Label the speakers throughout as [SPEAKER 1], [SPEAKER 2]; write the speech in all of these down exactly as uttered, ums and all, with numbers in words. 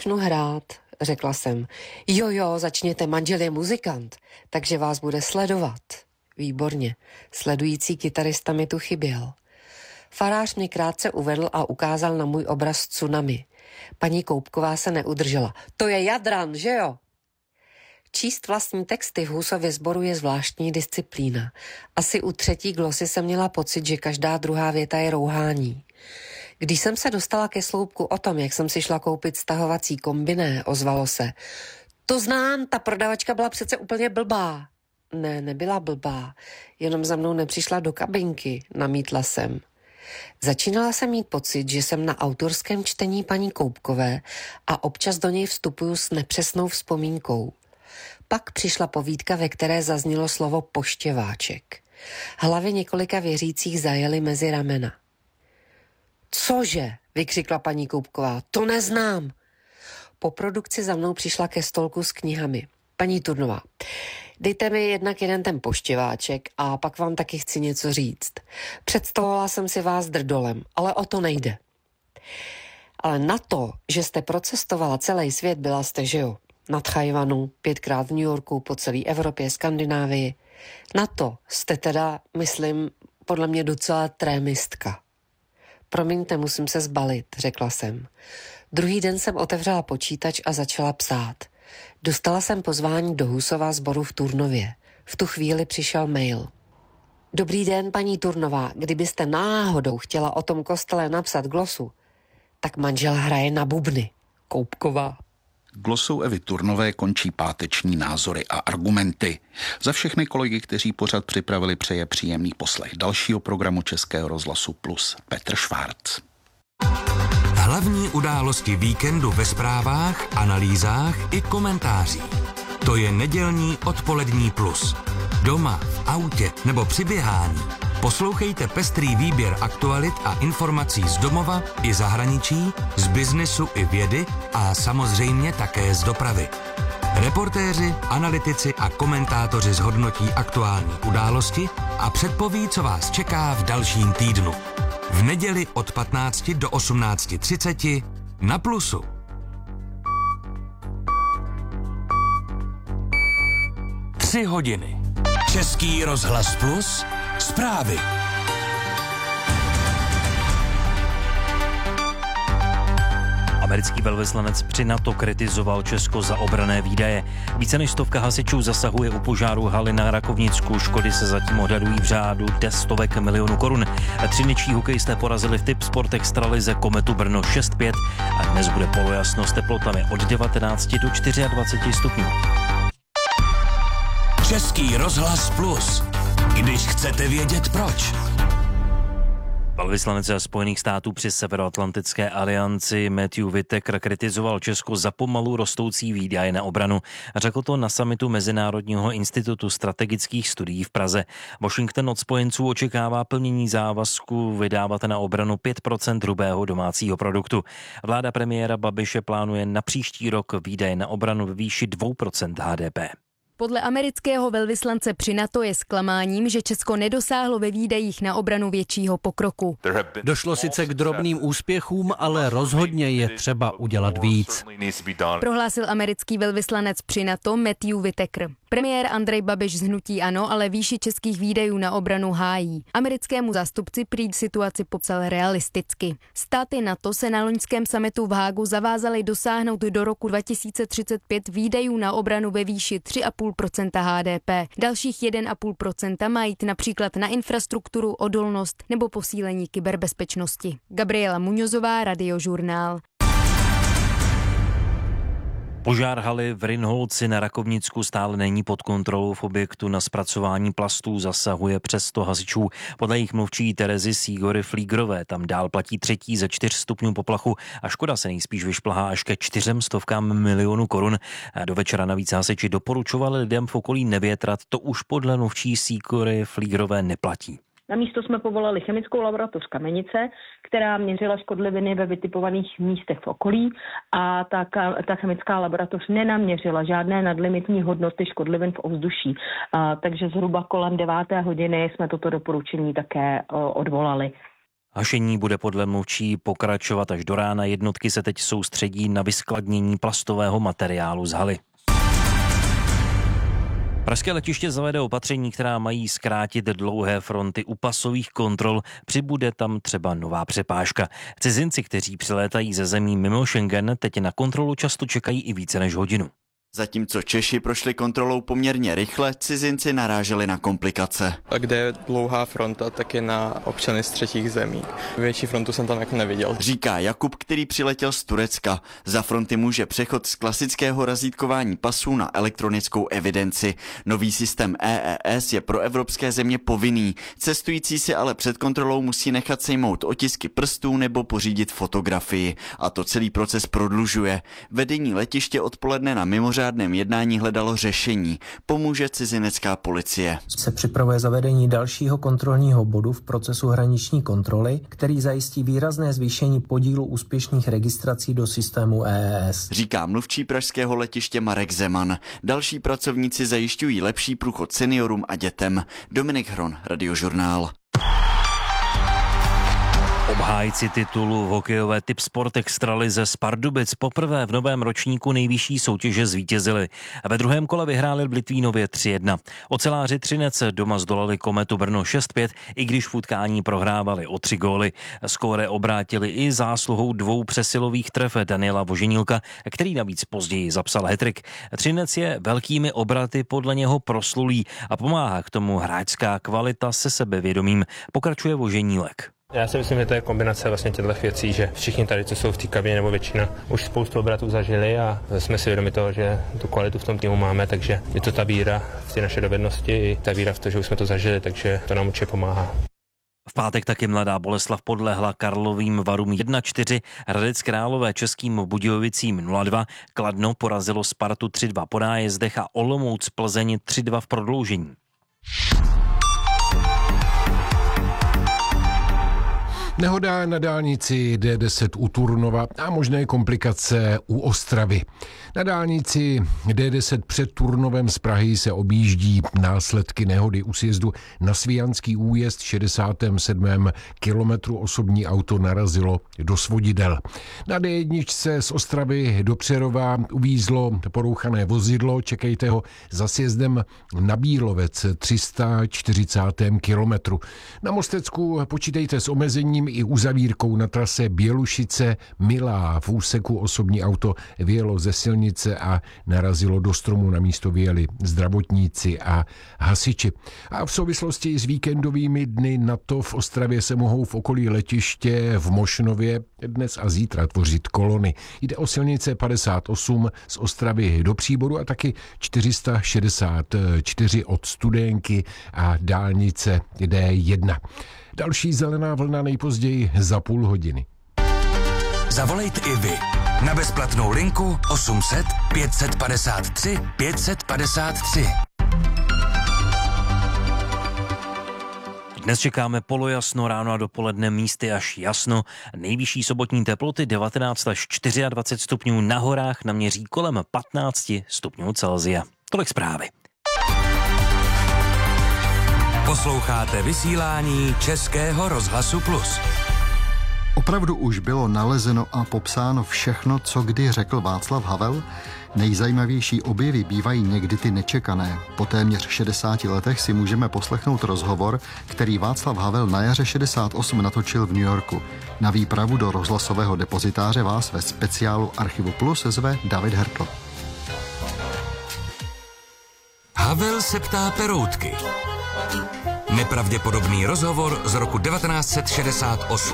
[SPEAKER 1] začnu hrát, řekla jsem. Jo, jo, začněte, manžel je muzikant, takže vás bude sledovat. Výborně, sledující kytarista mi tu chyběl. Farář mě krátce uvedl a ukázal na můj obraz tsunami. Paní Koupková se neudržela. To je Jadran, že jo? Číst vlastní texty v Husově sboru je zvláštní disciplína. Asi u třetí glosy jsem měla pocit, že každá druhá věta je rouhání. Když jsem se dostala ke sloupku o tom, jak jsem si šla koupit stahovací kombiné, ozvalo se. To znám, ta prodavačka byla přece úplně blbá. Ne, nebyla blbá, jenom za mnou nepřišla do kabinky, namítla jsem. Začínala jsem mít pocit, že jsem na autorském čtení paní Koupkové a občas do něj vstupuju s nepřesnou vzpomínkou. Pak přišla povídka, ve které zaznělo slovo poštěváček. Hlavy několika věřících zajely mezi ramena. Cože? Vykřikla paní Koupková. To neznám. Po produkci za mnou přišla ke stolku s knihami. Paní Turnová, dejte mi jednak jeden ten poštěváček a pak vám taky chci něco říct. Představovala jsem si vás drdolem, ale o to nejde. Ale na to, že jste procestovala celý svět, byla jste, že jo? Na Tchajvanu, pětkrát v New Yorku, po celé Evropě, Skandinávii. Na to jste teda, myslím, podle mě docela trémistka. Promiňte, musím se zbalit, řekla jsem. Druhý den jsem otevřela počítač a začala psát. Dostala jsem pozvání do Husova sboru v Turnově. V tu chvíli přišel mail. Dobrý den, paní Turnová, kdybyste náhodou chtěla o tom kostele napsat glosu, tak manžel hraje na bubny. Koupková.
[SPEAKER 2] Glosou Evy Turnové končí páteční názory a argumenty. Za všechny kolegy, kteří pořad připravili, přeje příjemný poslech dalšího programu Českého rozhlasu Plus Petr Švárc.
[SPEAKER 3] Hlavní události víkendu ve zprávách, analýzách i komentářích. To je nedělní odpolední Plus. Doma, v autě nebo při běhání. Poslouchejte pestrý výběr aktualit a informací z domova i zahraničí, z biznesu i vědy a samozřejmě také z dopravy. Reportéři, analytici a komentátoři zhodnotí aktuální události a předpoví, co vás čeká v dalším týdnu. V neděli od patnácti do osmnácti třicet na Plusu. Tři hodiny. Český rozhlas Plus. Zprávy.
[SPEAKER 4] Americký velvyslanec při NATO kritizoval Česko za obranné výdaje. Více než stovka hasičů zasahuje u požáru haly na Rakovnicku. Škody se zatím odhadují v řádu desítek milionů korun. Třiničtí hokejisté porazili v Tip Sport Extralize Kometu Brno šest pět a dnes bude polojasno s teplotami od devatenácti do dvaceti čtyř stupňů.
[SPEAKER 3] Český rozhlas Plus. Když chcete vědět proč.
[SPEAKER 4] Velvyslanec Spojených států při Severoatlantické alianci Matthew Whitaker kritizoval Česko za pomalu rostoucí výdaje na obranu. Řekl to na summitu Mezinárodního institutu strategických studií v Praze. Washington od spojenců očekává plnění závazku vydávat na obranu pět procent hrubého domácího produktu. Vláda premiéra Babiše plánuje na příští rok výdaje na obranu ve výši dvě procenta H D P.
[SPEAKER 5] Podle amerického velvyslance při NATO je zklamáním, že Česko nedosáhlo ve výdajích na obranu většího pokroku.
[SPEAKER 6] Došlo sice k drobným úspěchům, ale rozhodně je třeba udělat víc.
[SPEAKER 5] Prohlásil americký velvyslanec při NATO Matthew Whitaker. Premiér Andrej Babiš z hnutí ANO ale výši českých výdajů na obranu hájí. Americkému zástupci prý situaci popsal realisticky. Státy NATO se na loňském summitu v Hágu zavázaly dosáhnout do roku dva tisíce třicet pět výdajů na obranu ve výši tři a půl procenta H D P. Dalších jedna a půl procenta má jít například na infrastrukturu, odolnost nebo posílení kyberbezpečnosti. Gabriela Muňozová, Radiožurnál.
[SPEAKER 4] Požár haly v Rynholci na Rakovnicku stále není pod kontrolou. V objektu na zpracování plastů zasahuje přes sto hasičů. Podle jejich mluvčí Terezy Sígory Flígrové tam dál platí třetí ze čtyř stupňů poplachu a škoda se nejspíš vyšplhá až ke čtyřem stovkám milionů korun. Do večera navíc hasiči doporučovali lidem v okolí nevětrat, to už podle mluvčí Sígory Flígrové neplatí.
[SPEAKER 7] Na místo jsme povolali chemickou laboratoř Kamenice, která měřila škodliviny ve vytipovaných místech v okolí a ta, ta chemická laboratoř nenaměřila žádné nadlimitní hodnoty škodlivin v ovzduší. A, takže zhruba kolem deváté hodiny jsme toto doporučení také o, odvolali.
[SPEAKER 4] Hašení bude podle mluvčí pokračovat až do rána. Jednotky se teď soustředí na vyskladnění plastového materiálu z haly. Pražské letiště zavede opatření, která mají zkrátit dlouhé fronty u pasových kontrol. Přibude tam třeba nová přepážka. Cizinci, kteří přilétají ze zemí mimo Schengen, teď na kontrolu často čekají i více než hodinu.
[SPEAKER 8] Zatímco Češi prošli kontrolou poměrně rychle, cizinci naráželi na komplikace.
[SPEAKER 9] A kde je dlouhá fronta, tak je na občany z třetích zemí. Větší frontu jsem tam jako neviděl.
[SPEAKER 8] Říká Jakub, který přiletěl z Turecka. Za fronty může přechod z klasického razítkování pasů na elektronickou evidenci. Nový systém E E S je pro evropské země povinný. Cestující si ale před kontrolou musí nechat sejmout otisky prstů nebo pořídit fotografii. A to celý proces prodlužuje. Vedení letiště odpoledne na mimořádném žádném jednání hledalo řešení. Pomůže cizinecká policie.
[SPEAKER 10] Se připravuje zavedení dalšího kontrolního bodu v procesu hraniční kontroly, který zajistí výrazné zvýšení podílu úspěšných registrací do systému E E S.
[SPEAKER 8] Říká mluvčí pražského letiště Marek Zeman. Další pracovníci zajišťují lepší průchod seniorům a dětem. Dominik Hron, Radiožurnál.
[SPEAKER 4] Obhájci titulu v hokejové Tip Sport Extralize z Pardubic poprvé v novém ročníku nejvyšší soutěže zvítězili. Ve druhém kole vyhráli v Litvínově tři jedna. Oceláři Třinec doma zdolali Kometu Brno šest pět, i když v utkání prohrávali o tři góly. Skóre obrátili i zásluhou dvou přesilových tref Daniela Voženílka, který navíc později zapsal hat-trick. Třinec je velkými obraty podle něho proslulý a pomáhá k tomu hráčská kvalita se sebevědomím. Pokračuje Voženílek.
[SPEAKER 11] Já si myslím, že to je kombinace vlastně těchto věcí, že všichni tady, co jsou v té kabině, nebo většina, už spoustu obratů zažili a jsme si vědomi toho, že tu kvalitu v tom týmu máme, takže je to ta víra v ty naše dovednosti i ta víra v to, že už jsme to zažili, takže to nám určitě pomáhá.
[SPEAKER 4] V pátek taky Mladá Boleslav podlehla Karlovým Varům jedna čtyři, Hradec Králové Českým Budějovicím nula dva, Kladno porazilo Spartu tři dva po nájezdech a Olomouc Plzeň tři dva v prodloužení.
[SPEAKER 12] Nehoda na dálnici D deset u Turnova a možné komplikace u Ostravy. Na dálnici D deset před Turnovem z Prahy se objíždí následky nehody u sjezdu na Svijanský újezd. V šedesátém sedmém kilometru osobní auto narazilo do svodidel. Na D jedna z Ostravy do Přerova uvízlo porouchané vozidlo. Čekejte ho za sjezdem na Bílovec tři sta čtyřicátém kilometru. Na Mostecku počítejte s omezením i uzavírkou na trase Bělušice Milá. V úseku osobní auto vyjelo ze silnice a narazilo do stromu. Na místo vyjeli zdravotníci a hasiči. A v souvislosti s víkendovými dny NATO v Ostravě se mohou v okolí letiště v Mošnově dnes a zítra tvořit kolony. Jde o silnice padesát osm z Ostravy do Příboru a taky čtyři sta šedesát čtyři od Studénky a dálnice D jedna. Další zelená vlna nejpozději za půl hodiny.
[SPEAKER 3] Zavolejte i vy na bezplatnou linku osm set pět set padesát tři pět set padesát tři.
[SPEAKER 4] Dnes čekáme polojasno, ráno a dopoledne místy až jasno. Nejvyšší sobotní teploty devatenáct až dvacet čtyři stupňů, na horách naměří kolem patnáct stupňů Celsia. Tolik zprávy.
[SPEAKER 3] Posloucháte vysílání Českého rozhlasu Plus.
[SPEAKER 13] Opravdu už bylo nalezeno a popsáno všechno, co kdy řekl Václav Havel? Nejzajímavější objevy bývají někdy ty nečekané. Po téměř šedesáti letech si můžeme poslechnout rozhovor, který Václav Havel na jaře šedesát osm natočil v New Yorku. Na výpravu do rozhlasového depozitáře vás ve speciálu Archivu Plus zve David Hertl.
[SPEAKER 3] Havel se ptá Peroutky. Nepravděpodobný rozhovor z roku devatenáct set šedesát osm.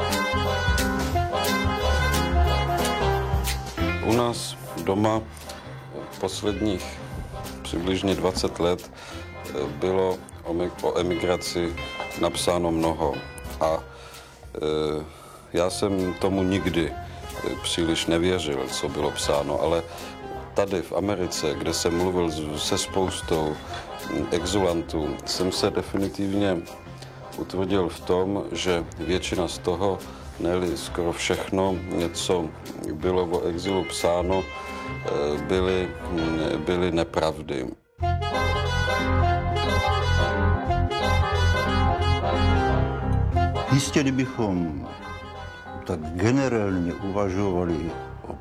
[SPEAKER 14] U nás doma posledních přibližně dvacet let bylo o emigraci napsáno mnoho a e, já jsem tomu nikdy příliš nevěřil, co bylo psáno, ale tady v Americe, kde jsem mluvil se spoustou exulantů, jsem se definitivně utvrdil v tom, že většina z toho, ne-li skoro všechno, co bylo o exilu psáno, byly, byly nepravdy.
[SPEAKER 15] Jistě, kdybychom tak generálně uvažovali o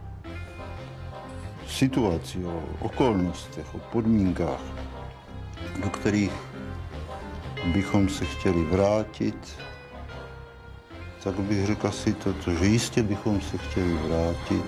[SPEAKER 15] situaci, o okolnostech, o podmínkách, do kterých bychom se chtěli vrátit, tak bych řekl asi toto, že jistě bychom se chtěli vrátit.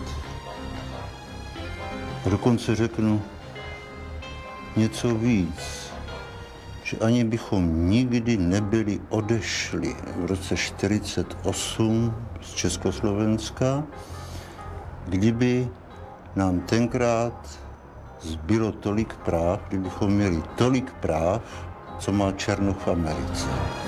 [SPEAKER 15] A dokonce řeknu něco víc, že ani bychom nikdy nebyli odešli v roce čtyřicet osm z Československa, kdyby nám tenkrát zbylo tolik práv, kdybychom měli tolik práv, co má Černoch v Americe.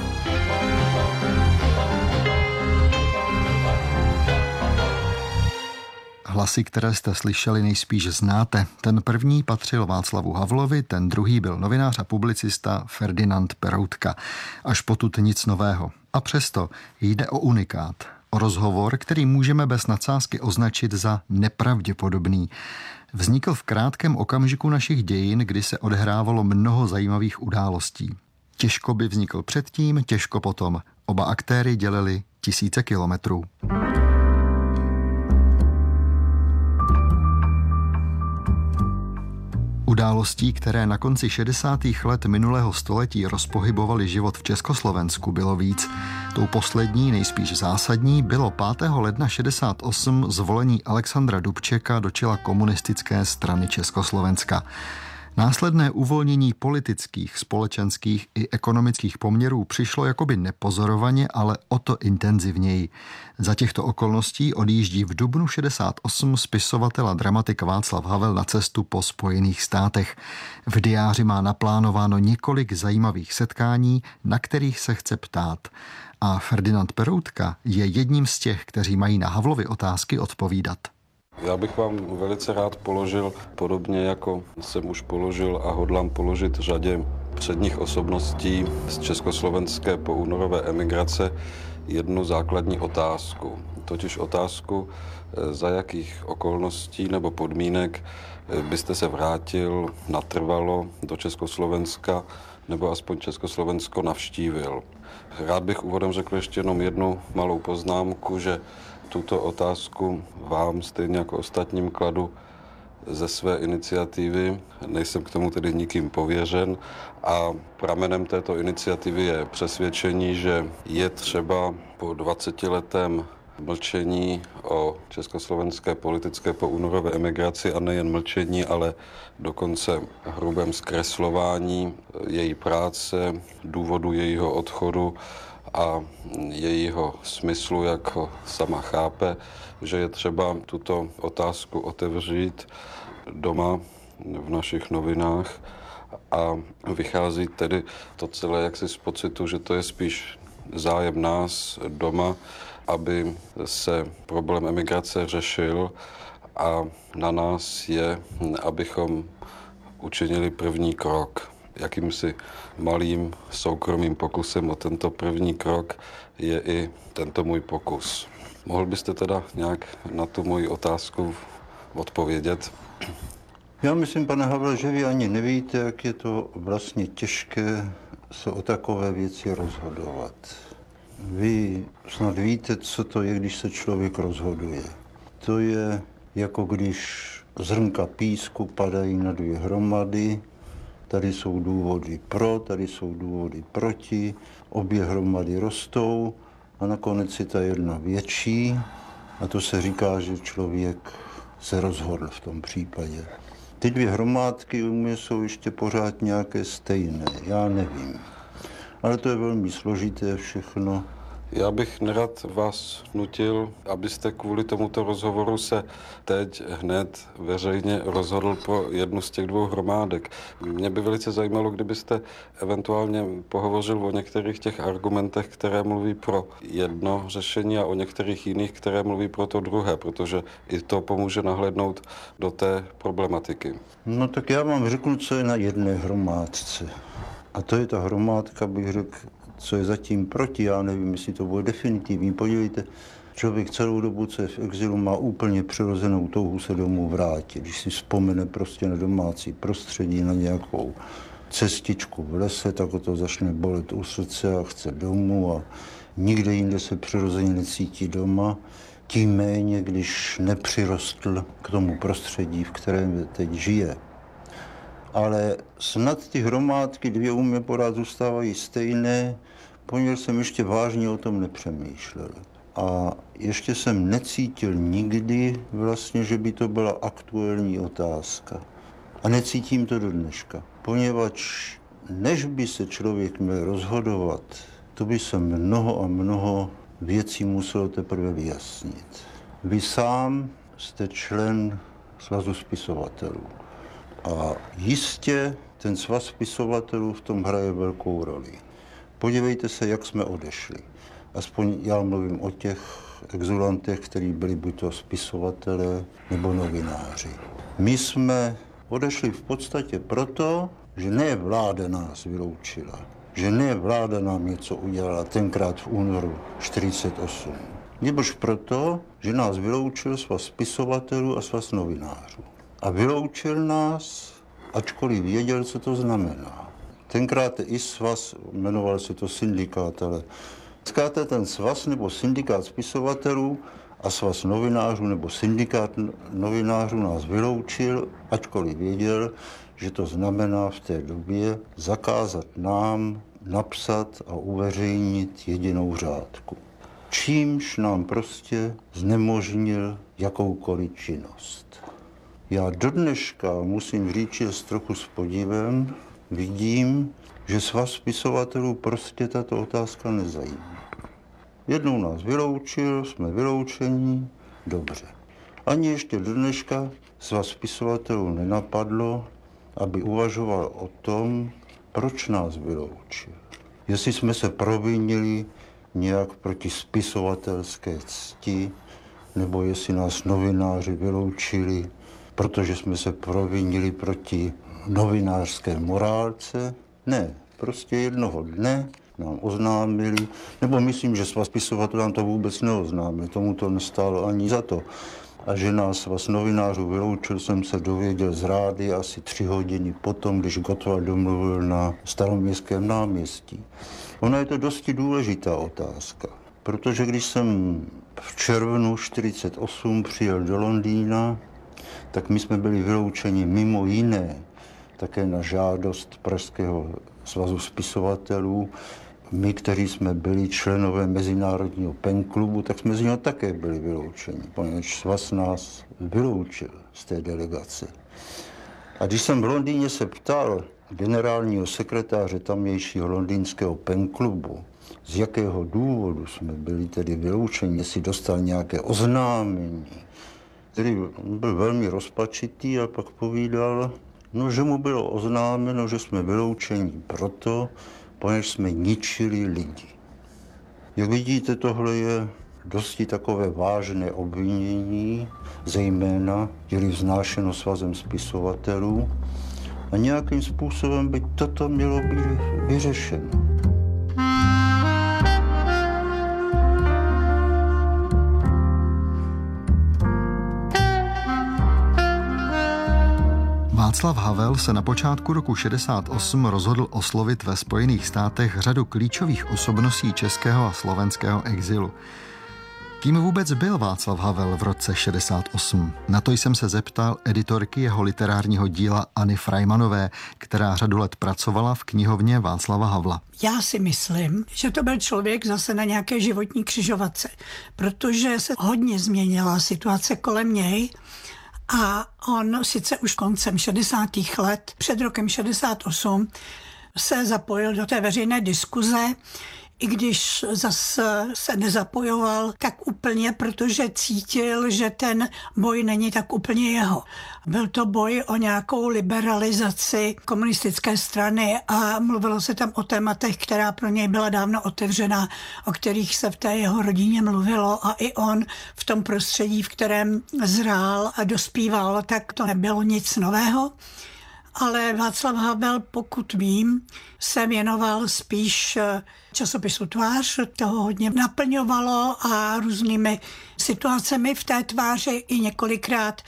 [SPEAKER 13] Hlasy, které jste slyšeli, nejspíš znáte. Ten první patřil Václavu Havlovi, ten druhý byl novinář a publicista Ferdinand Peroutka. Až potud nic nového. A přesto jde o unikát. O rozhovor, který můžeme bez nadsázky označit za nepravděpodobný. Vznikl v krátkém okamžiku našich dějin, kdy se odehrávalo mnoho zajímavých událostí. Těžko by vznikl předtím, těžko potom. Oba aktéry dělili tisíce kilometrů. Událostí, které na konci šedesátých let minulého století rozpohybovaly život v Československu, bylo víc. Tou poslední, nejspíš zásadní, bylo pátého ledna šedesát osm zvolení Alexandra Dubčeka do čela komunistické strany Československa. Následné uvolnění politických, společenských i ekonomických poměrů přišlo jakoby nepozorovaně, ale o to intenzivněji. Za těchto okolností odjíždí v dubnu šedesát osm spisovatel a dramatik Václav Havel na cestu po Spojených státech. V diáři má naplánováno několik zajímavých setkání, na kterých se chce ptát. A Ferdinand Peroutka je jedním z těch, kteří mají na Havlovy otázky odpovídat.
[SPEAKER 14] Já bych vám velice rád položil, podobně jako jsem už položil a hodlám položit řadě předních osobností z československé poúnorové emigrace, jednu základní otázku. Totiž otázku, za jakých okolností nebo podmínek byste se vrátil natrvalo do Československa nebo aspoň Československo navštívil. Rád bych úvodem řekl ještě jenom jednu malou poznámku, že tuto otázku vám, stejně jako ostatním, kladu ze své iniciativy. Nejsem k tomu tedy nikým pověřen a pramenem této iniciativy je přesvědčení, že je třeba po dvacetiletém mlčení o československé politické poúnorové emigraci a nejen mlčení, ale dokonce hrubém zkreslování její práce, důvodu jejího odchodu a jejího smyslu, jak ho sama chápe, že je třeba tuto otázku otevřít doma v našich novinách a vychází tedy to celé jaksi z pocitu, že to je spíš zájem nás doma, aby se problém emigrace řešil a na nás je, abychom učinili první krok. Jakýmsi malým soukromým pokusem o tento první krok je i tento můj pokus. Mohl byste teda nějak na tu moji otázku odpovědět?
[SPEAKER 15] Já myslím, pane Havle, že vy ani nevíte, jak je to vlastně těžké se o takové věci rozhodovat. Vy snad víte, co to je, když se člověk rozhoduje. To je jako když zrnka písku padají na dvě hromady. Tady jsou důvody pro, tady jsou důvody proti, obě hromady rostou a nakonec je ta jedna větší a to se říká, že člověk se rozhodl v tom případě. Ty dvě hromádky u mě jsou ještě pořád nějaké stejné, já nevím. Ale to je velmi složité všechno.
[SPEAKER 14] Já bych nerad vás nutil, abyste kvůli tomuto rozhovoru se teď hned veřejně rozhodl pro jednu z těch dvou hromádek. Mě by velice zajímalo, kdybyste eventuálně pohovořil o některých těch argumentech, které mluví pro jedno řešení a o některých jiných, které mluví pro to druhé, protože i to pomůže nahlédnout do té problematiky.
[SPEAKER 15] No tak já vám řeknu, co je na jedné hromádce. A to je ta hromádka, bych řekl, co je zatím proti, já nevím, jestli to bude definitivní. Podívejte, člověk celou dobu, co je v exilu, má úplně přirozenou touhu se domů vrátit. Když si vzpomene prostě na domácí prostředí, na nějakou cestičku v lese, tak ho to začne bolet u srdce a chce domů a nikde jinde se přirozeně necítí doma, tím méně, když nepřirostl k tomu prostředí, v kterém teď žije. Ale snad ty hromádky dvě u mě pořád zůstávají stejné, poněvadž jsem ještě vážně o tom nepřemýšlel. A ještě jsem necítil nikdy vlastně, že by to byla aktuální otázka. A necítím to do dneška, poněvadž než by se člověk měl rozhodovat, to by se mnoho a mnoho věcí muselo teprve vyjasnit. Vy sám jste člen Svazu spisovatelů. A jistě ten svaz spisovatelů v tom hraje velkou roli. Podívejte se, jak jsme odešli. Aspoň já mluvím o těch exulantech, kteří byli buď to spisovatelé nebo novináři. My jsme odešli v podstatě proto, že ne vláda nás vyloučila, že ne vláda nám něco udělala tenkrát v únoru čtyřicet osm. Nebož proto, že nás vyloučil svaz spisovatelů a svaz novinářů. A vyloučil nás, ačkoliv věděl, co to znamená. Tenkrát i svaz, jmenoval se to syndikát, ale zkrátka ten svaz nebo syndikát spisovatelů a svaz novinářů nebo syndikát novinářů nás vyloučil, ačkoliv věděl, že to znamená v té době zakázat nám napsat a uveřejnit jedinou řádku. Čímž nám prostě znemožnil jakoukoliv činnost. Já do dneška musím říct, že s trochu s podívem vidím, že svaz spisovatelů prostě tato otázka nezajímá. Jednou nás vyloučil, jsme vyloučení, dobře. Ani ještě do dneška svaz spisovatelů nenapadlo, aby uvažoval o tom, proč nás vyloučil. Jestli jsme se provinili nějak proti spisovatelské cti, nebo jestli nás novináři vyloučili, protože jsme se provinili proti novinářské morálce. Ne, prostě jednoho dne nám oznámili, nebo myslím, že svaz spisovatelů nám to vůbec neoznámili, tomu to nestálo ani za to. A že nás svaz novinářů vyloučil, jsem se dověděl z rády asi tři hodiny potom, když Gottwald domluvil na Staroměstském náměstí. Ona je to dosti důležitá otázka, protože když jsem v červnu čtyřicet osm přijel do Londýna, tak my jsme byli vyloučeni mimo jiné také na žádost Pražského svazu spisovatelů. My, kteří jsme byli členové Mezinárodního pen klubu, tak jsme z něho také byli vyloučeni, poněvadž svaz nás vyloučil z té delegace. A když jsem v Londýně se ptal generálního sekretáře tamějšího londýnského pen klubu, z jakého důvodu jsme byli tedy vyloučeni, jestli dostal nějaké oznámení, který byl velmi rozpačitý a pak povídal, no, že mu bylo oznámeno, že jsme vyloučeni proto, poněž jsme ničili lidi. Jak vidíte, tohle je dosti takové vážné obvinění, zejména je-li vznášeno svazem spisovatelů, a nějakým způsobem by toto mělo být vyřešeno.
[SPEAKER 13] Václav Havel se na počátku roku šedesát osm rozhodl oslovit ve Spojených státech řadu klíčových osobností českého a slovenského exilu. Kým vůbec byl Václav Havel v roce šedesát osm? Na to jsem se zeptal editorky jeho literárního díla Anny Freimanové, která řadu let pracovala v knihovně Václava Havla.
[SPEAKER 16] Já si myslím, že to byl člověk zase na nějaké životní křižovatce, protože se hodně změnila situace kolem něj. A on sice už koncem šedesátých let, před rokem šedesát osm, se zapojil do té veřejné diskuze, i když zase se nezapojoval tak úplně, protože cítil, že ten boj není tak úplně jeho. Byl to boj o nějakou liberalizaci komunistické strany a mluvilo se tam o tématech, která pro něj byla dávno otevřená, o kterých se v té jeho rodině mluvilo, a i on v tom prostředí, v kterém zrál a dospíval, tak to nebylo nic nového. Ale Václav Havel, pokud vím, se věnoval spíš časopisu Tvář, toho hodně naplňovalo a různými situacemi v té tváři i několikrát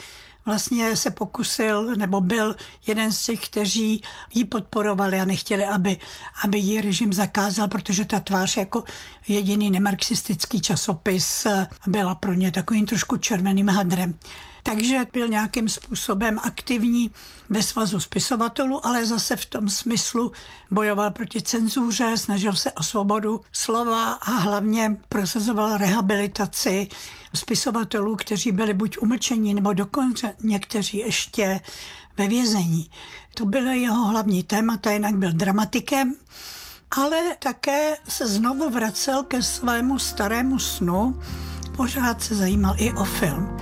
[SPEAKER 16] vlastně se pokusil, nebo byl jeden z těch, kteří ji podporovali a nechtěli, aby, aby ji režim zakázal, protože ta Tvář jako jediný nemarxistický časopis byla pro ně takovým trošku červeným hadrem. Takže byl nějakým způsobem aktivní ve svazu spisovatelů, ale zase v tom smyslu bojoval proti cenzuře, snažil se o svobodu slova a hlavně prosazoval rehabilitaci spisovatelů, kteří byli buď umlčení, nebo dokonce někteří ještě ve vězení. To bylo jeho hlavní témata, jinak byl dramatikem, ale také se znovu vracel ke svému starému snu, pořád se zajímal i o film.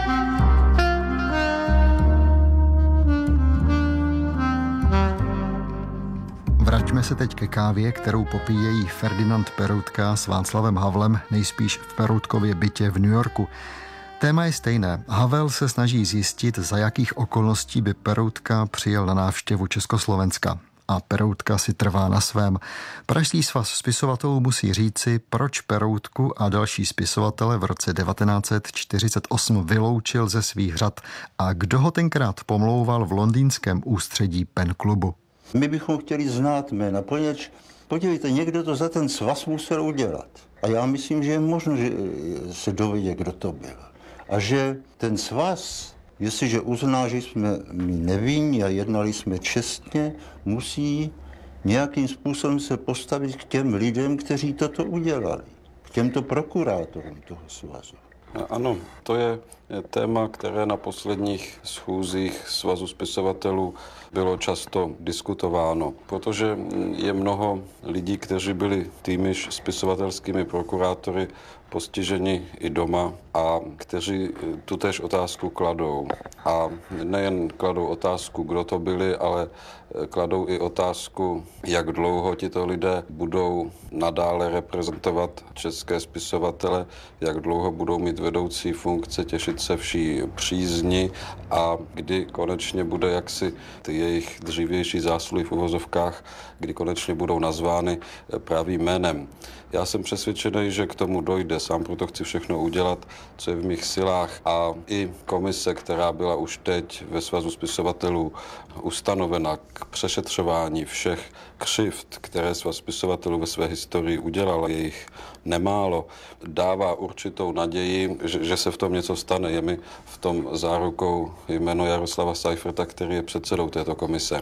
[SPEAKER 13] Vraťme se teď ke kávě, kterou popíjejí Ferdinand Peroutka s Václavem Havlem, nejspíš v Peroutkově bytě v New Yorku. Téma je stejné. Havel se snaží zjistit, za jakých okolností by Peroutka přijel na návštěvu Československa. A Peroutka si trvá na svém. Pražský svaz spisovatelů musí říci, proč Peroutku a další spisovatele v roce devatenáct set čtyřicet osm vyloučil ze svých řad a kdo ho tenkrát pomlouval v londýnském ústředí Pen klubu.
[SPEAKER 15] My bychom chtěli znát jména, poněvadž, podívejte, někdo to za ten svaz musel udělat. A já myslím, že je možno že se dovědět, kdo to byl. A že ten svaz, jestliže uzná, že jsme my nevinní a jednali jsme čestně, musí nějakým způsobem se postavit k těm lidem, kteří toto udělali. K těmto prokurátorům toho svazu.
[SPEAKER 14] Ano, to je téma, které na posledních schůzích Svazu spisovatelů bylo často diskutováno, protože je mnoho lidí, kteří byli týmiž spisovatelskými prokurátory postiženi i doma a kteří tutéž otázku kladou. A nejen kladou otázku, kdo to byli, ale kladou i otázku, jak dlouho tito lidé budou nadále reprezentovat české spisovatele, jak dlouho budou mít vedoucí funkce, těšit se vší přízni a kdy konečně bude jaksi ty jejich dřívější zásluhy v uvozovkách, kdy konečně budou nazvány pravým jménem. Já jsem přesvědčený, že k tomu dojde, sám proto chci všechno udělat, co je v mých silách a i komise, která byla už teď ve Svazu spisovatelů ustanovena k přešetřování všech křivd, které Svaz spisovatelů ve své historii udělal, je jich nemálo, dává určitou naději, že, že se v tom něco stane. Je mi v tom zárukou jméno Jaroslava Seiferta, který je předsedou této komise.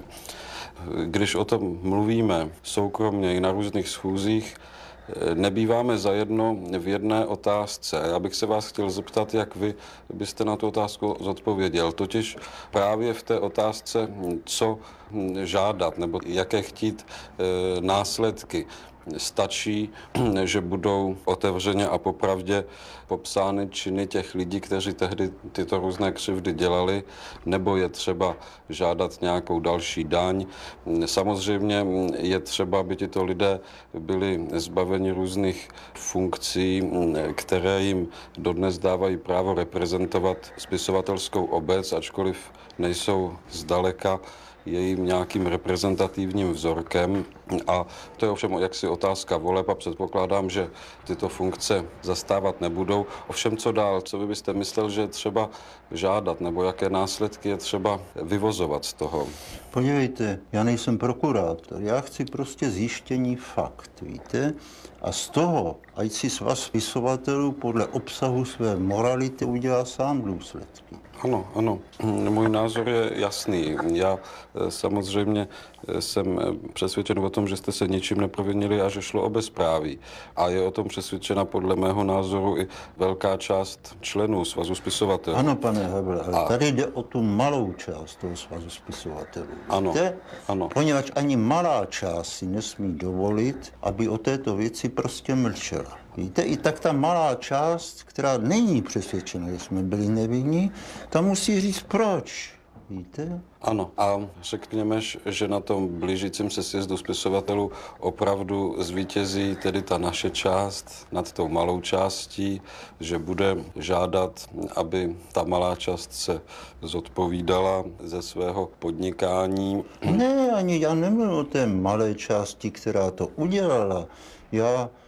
[SPEAKER 14] Když o tom mluvíme soukromně i na různých schůzích, nebýváme zajedno v jedné otázce. Já bych se vás chtěl zeptat, jak vy byste na tu otázku zodpověděl. Totiž právě v té otázce, co žádat nebo jaké chtít e, následky. Stačí, že budou otevřeně a popravdě popsány činy těch lidí, kteří tehdy tyto různé křivdy dělali, nebo je třeba žádat nějakou další daň. Samozřejmě je třeba, aby tyto lidé byli zbaveni různých funkcí, které jim dodnes dávají právo reprezentovat spisovatelskou obec, ačkoliv nejsou zdaleka jejím nějakým reprezentativním vzorkem. A to je ovšem jaksi otázka voleb a předpokládám, že tyto funkce zastávat nebudou. Ovšem co dál, co vy byste myslel, že je třeba žádat, nebo jaké následky je třeba vyvozovat z toho?
[SPEAKER 15] Podívejte, já nejsem prokurátor, já chci prostě zjištění fakt, víte? A z toho, ať si svaz spisovatelů podle obsahu své morality udělá sám důsledky.
[SPEAKER 14] Ano, ano. Můj názor je jasný. Já samozřejmě jsem přesvědčen o tom, že jste se ničím neprovinili a že šlo o bezpráví. A je o tom přesvědčena podle mého názoru i velká část členů Svazu spisovatelů.
[SPEAKER 15] Ano, pane Heble, ale a... tady jde o tu malou část toho Svazu spisovatelů.
[SPEAKER 14] Ano,
[SPEAKER 15] Víte?
[SPEAKER 14] ano.
[SPEAKER 15] Poněvadž ani malá část si nesmí dovolit, aby o této věci prostě mlčela. Víte, i tak ta malá část, která není přesvědčena, že jsme byli nevinní, ta musí říct proč. Víte?
[SPEAKER 14] Ano, a řekněme, že na tom blížícím se sjezdu spisovatelů opravdu zvítězí tedy ta naše část nad tou malou částí, že bude žádat, aby ta malá část se zodpovídala ze svého podnikání.
[SPEAKER 15] Ne, ani já nemluvím o té malé části, která to udělala. Já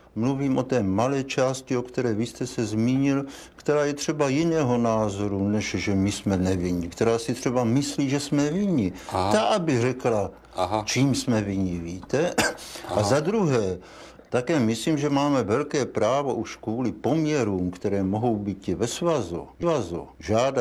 [SPEAKER 15] Mluvím o té malé části, o které vy jste se zmínil, která je třeba jiného názoru, než že my jsme nevinní, která si třeba myslí, že jsme vinní. Aha. Ta, aby řekla, Aha. čím jsme vinní, víte? Aha. A za druhé, také myslím, že máme velké právo už kvůli poměrům, které mohou být ve svazu, svazu žádat